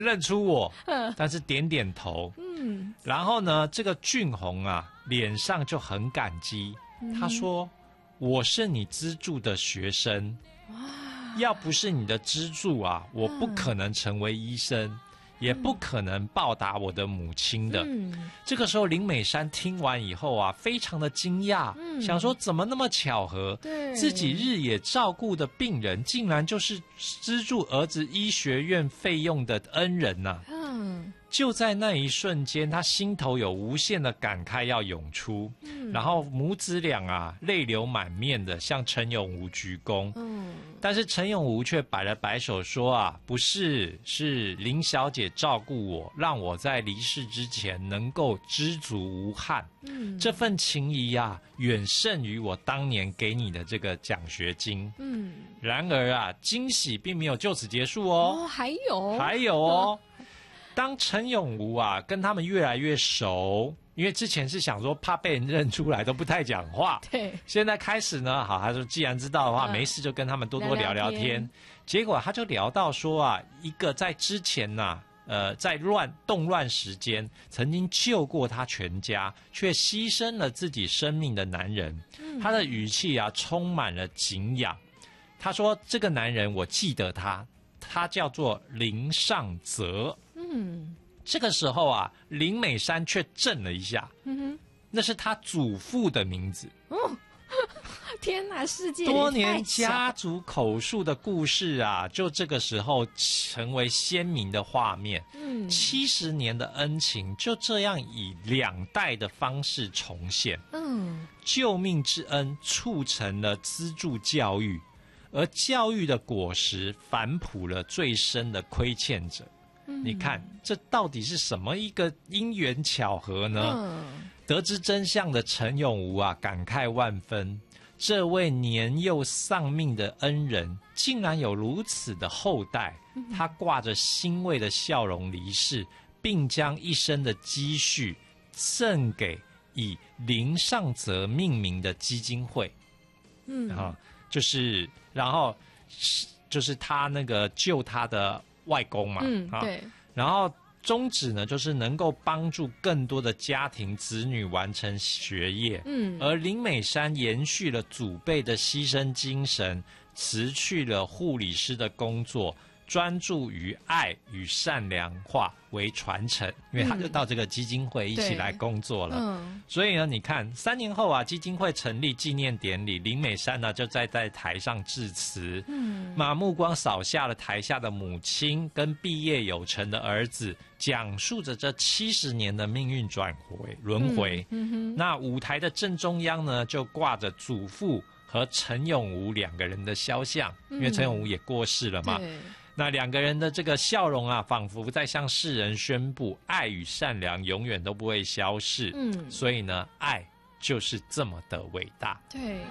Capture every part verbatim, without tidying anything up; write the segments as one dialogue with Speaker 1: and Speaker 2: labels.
Speaker 1: 认出我，但是点点头。嗯，然后呢，这个俊宏啊，脸上就很感激。嗯、他说：“我是你资助的学生，要不是你的资助啊，我不可能成为医生。嗯”也不可能报答我的母亲的。嗯、这个时候，林美山听完以后啊，非常的惊讶，嗯、想说怎么那么巧合？自己日也照顾的病人，竟然就是资助儿子医学院费用的恩人呐、啊！嗯，就在那一瞬间，他心头有无限的感慨要涌出，嗯、然后母子俩啊，泪流满面的向陈永吴鞠躬。嗯，但是陈永吴却摆了摆手说啊，不是，是林小姐照顾我，让我在离世之前能够知足无憾。嗯，这份情谊啊，远胜于我当年给你的这个奖学金。嗯，然而啊，惊喜并没有就此结束哦，
Speaker 2: 哦还有，
Speaker 1: 还有哦。当陈永吴啊跟他们越来越熟，因为之前是想说怕被人认出来都不太讲话，对，现在开始呢，好，他说既然知道的话，嗯、没事就跟他们多多聊聊天。聊聊天结果他就聊到说啊，一个在之前呐、啊，呃，在乱动乱时间曾经救过他全家，却牺牲了自己生命的男人，嗯、他的语气啊充满了敬仰。他说：“这个男人，我记得他，他叫做林尚泽。”嗯，这个时候啊，林美山却震了一下。嗯哼，那是他祖父的名字。
Speaker 2: 哦，天哪，世界
Speaker 1: 多年家族口述的故事啊，就这个时候成为鲜明的画面。嗯，七十年的恩情就这样以两代的方式重现。嗯，救命之恩促成了资助教育，而教育的果实反哺了最深的亏欠者。你看，这到底是什么一个因缘巧合呢？嗯、得知真相的陈永吴啊，感慨万分。这位年幼丧命的恩人，竟然有如此的后代。嗯、他挂着欣慰的笑容离世，并将一生的积蓄赠给以林尚泽命名的基金会。嗯，啊，就是然后就是他那个救他的外公嘛，嗯，对，啊，然后宗旨呢，就是能够帮助更多的家庭子女完成学业，嗯，而林美山延续了祖辈的牺牲精神，辞去了护理师的工作，专注于爱与善良化为传承，因为他就到这个基金会一起来工作了。嗯，所以呢，你看三年后啊，基金会成立纪念典礼，林美山呢就在在台上致辞，嗯，把目光扫下了台下的母亲跟毕业有成的儿子，讲述着这七十年的命运转回轮回。嗯，嗯哼，那舞台的正中央呢，就挂着祖父和陈永吴两个人的肖像，因为陈永吴也过世了嘛。对，那两个人的这个笑容啊，仿佛在向世人宣布，爱与善良永远都不会消逝。嗯，所以呢，爱就是这么的伟大。
Speaker 2: 对。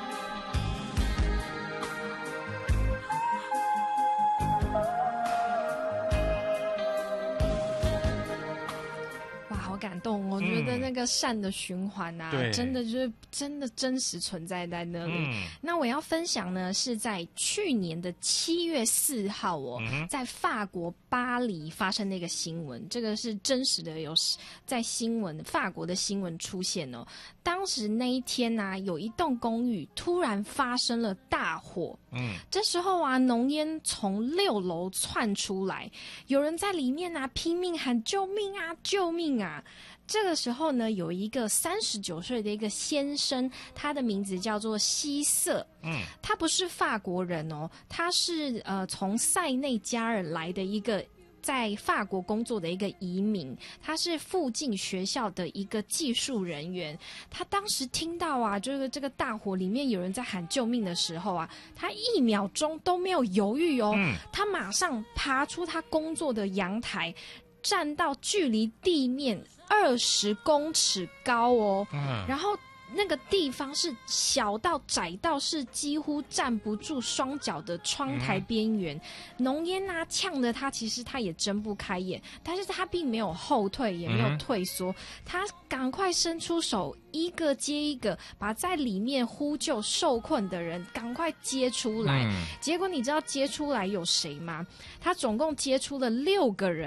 Speaker 2: 感动，我觉得那个善的循环啊，嗯、真的就是真的真实存在在那里。嗯、那我要分享呢，是在去年的七月四号哦，嗯、在法国巴黎发生的一个新闻，这个是真实的，有在新闻法国的新闻出现哦。当时那一天呢、啊，有一栋公寓突然发生了大火。嗯，这时候啊，浓烟从六楼窜出来，有人在里面啊拼命喊救命啊，救命啊！这个时候呢，有一个三十九岁的一个先生，他的名字叫做希瑟。嗯，他不是法国人哦，他是呃从塞内加尔来的一个在法国工作的一个移民，他是附近学校的一个技术人员。他当时听到啊，就是这个大火里面有人在喊救命的时候啊，他一秒钟都没有犹豫哦，嗯、他马上爬出他工作的阳台，站到距离地面二十公尺高哦，嗯、然后那个地方是小到窄到是几乎站不住双脚的窗台边缘，嗯、浓烟啊呛得他，其实他也睁不开眼，但是他并没有后退，也没有退缩，嗯、他赶快伸出手，一个接一个把在里面呼救受困的人赶快接出来。嗯、结果你知道接出来有谁吗？他总共接出了六个人。